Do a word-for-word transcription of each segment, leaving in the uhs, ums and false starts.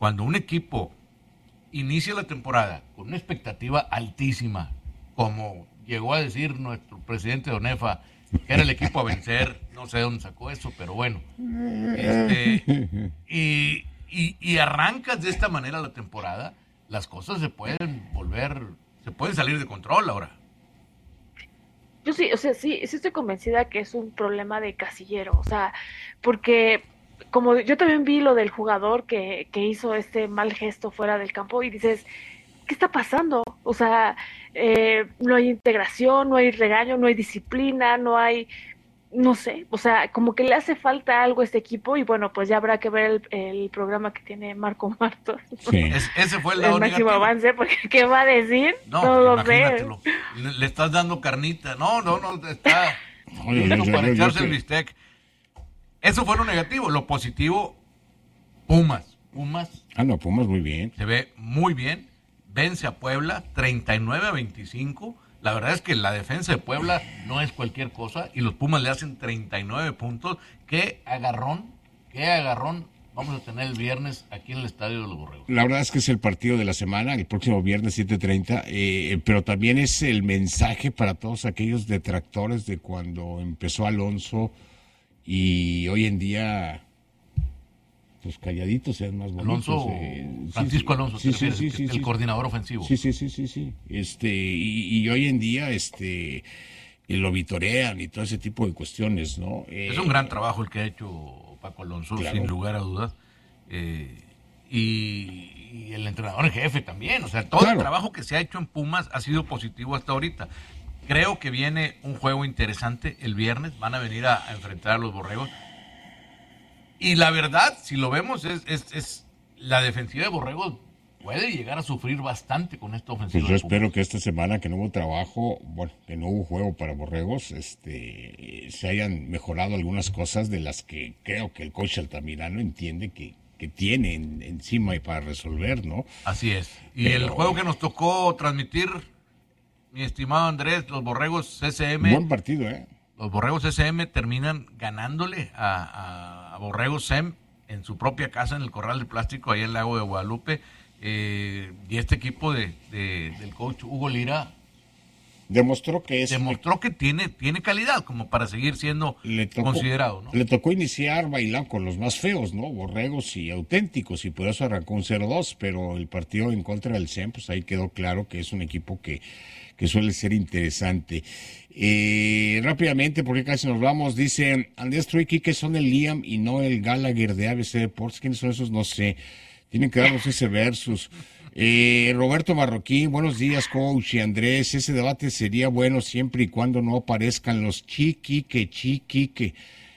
cuando un equipo inicia la temporada con una expectativa altísima, como llegó a decir nuestro presidente de ONEFA, que era el equipo a vencer, no sé dónde sacó eso, pero bueno, este, y, y, y arrancas de esta manera la temporada, las cosas se pueden volver, se pueden salir de control ahora. Yo sí, o sea, sí, sí estoy convencida que es un problema de casillero, o sea, porque como yo también vi lo del jugador que, que hizo este mal gesto fuera del campo y dices, ¿qué está pasando? O sea, eh, no hay integración, no hay regaño, no hay disciplina, no hay, no sé, o sea, como que le hace falta algo a este equipo y bueno, pues ya habrá que ver el, el programa que tiene Marco Martos. Sí. Es, ese fue el lado el máximo negativo. avance, porque ¿qué va a decir? No, no lo imagínatelo. Le, le estás dando carnita. No, no, no, está Oye, listo yo- para yo- yo echarse que- el bistec. Eso fue lo negativo. Lo positivo, Pumas. Pumas Ah, no, Pumas muy bien. se ve muy bien. Vence a Puebla treinta y nueve a veinticinco. La verdad es que la defensa de Puebla no es cualquier cosa y los Pumas le hacen treinta y nueve puntos. Qué agarrón, qué agarrón vamos a tener el viernes aquí en el Estadio de los Borregos. La verdad es que es el partido de la semana, el próximo viernes siete treinta, eh, pero también es el mensaje para todos aquellos detractores de cuando empezó Alonso y hoy en día, pues calladitos sean más bonitos. Alonso, eh, sí, Francisco sí, Alonso, sí, ¿te sí, refieres? sí, el, sí, el sí. coordinador ofensivo. Sí, sí, sí, sí, sí. Este, y, y hoy en día, este, y lo vitorean y todo ese tipo de cuestiones, ¿no? Eh, Es un gran trabajo el que ha hecho Paco Alonso, Claro. sin lugar a dudas. Eh, y, y el entrenador en jefe también. O sea, todo Claro. el trabajo que se ha hecho en Pumas ha sido positivo hasta ahorita. Creo que viene un juego interesante el viernes. Van a venir a, a enfrentar a los Borregos. Y la verdad, si lo vemos, es, es, es la defensiva de Borregos puede llegar a sufrir bastante con esta ofensiva. Pues yo de Pumas. espero que esta semana que no hubo trabajo, bueno, que no hubo juego para Borregos, este, se hayan mejorado algunas cosas de las que creo que el coach Altamirano entiende que, que tiene en- encima y para resolver, ¿no? Así es. Y Pero- el juego que nos tocó transmitir, mi estimado Andrés, los Borregos C C M. Buen partido, ¿eh? Los Borregos C C M terminan ganándole a, a, a Borregos S E M en su propia casa, en el Corral de Plástico, ahí en el Lago de Guadalupe. Eh, y este equipo de, de- del coach Hugo Lira Demostró que es... demostró que tiene, tiene calidad como para seguir siendo le tocó, considerado, ¿no? Le tocó iniciar bailando con los más feos, ¿no? Borregos y auténticos, y por eso arrancó un cero dos, pero el partido en contra del S E M, pues ahí quedó claro que es un equipo que, que suele ser interesante. Eh, rápidamente, porque casi nos vamos, dice Andrés Truiqui que son el Liam y no el Gallagher de A B C Deportes. ¿Quiénes son esos? No sé. Tienen que darnos ese versus. Eh, Roberto Marroquín, buenos días, coach y Andrés. Ese debate sería bueno siempre y cuando no aparezcan los chiquique, chiquique.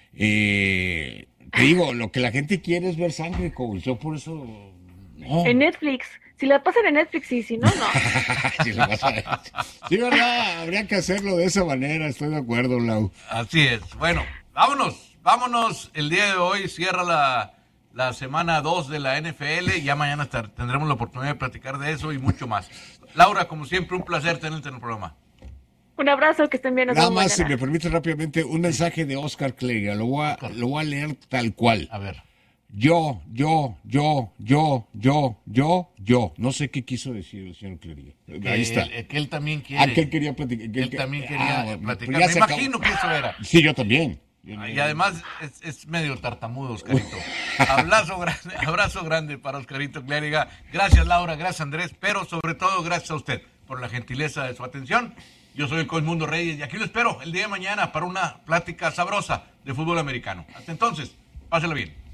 Eh, te digo, lo que la gente quiere es ver sangre, coach. Yo por eso. No. En Netflix. Si la pasan en Netflix, sí, si no, no. Sí, lo vas a ver. Sí, ¿verdad? Habría que hacerlo de esa manera, estoy de acuerdo, Lau. Así es. Bueno, vámonos, vámonos. El día de hoy cierra la, la semana dos de la N F L. Ya mañana estar- tendremos la oportunidad de platicar de eso y mucho más. Laura, como siempre, un placer tenerte en el programa. Un abrazo, que estén bien. nos Nada vemos más, si mañana. me permite rápidamente, un mensaje de Oscar Cleria. Lo voy a, lo voy a leer tal cual. A ver. Yo, yo, yo, yo, yo, yo, yo. No sé qué quiso decir el señor Cleria. Ahí está. Él, que él también quiere. Ah, que él quería platicar. que Él que- también quería Ah, bueno, platicar. pues ya Me se acabó. imagino que eso era. Sí, yo también. Y además es, es medio tartamudo, Oscarito. Abrazo grande, abrazo grande para Oscarito Clériga. Gracias, Laura, gracias, Andrés, pero sobre todo gracias a usted por la gentileza de su atención. Yo soy el Coach Mundo Reyes y aquí lo espero el día de mañana para una plática sabrosa de fútbol americano. Hasta entonces, pásela bien.